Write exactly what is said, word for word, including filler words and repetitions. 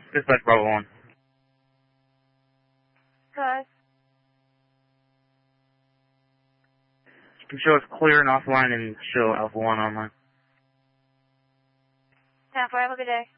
Dispatch Bravo one. Cause? You can show us clear and offline and show Alpha one online. ten four, have a good day.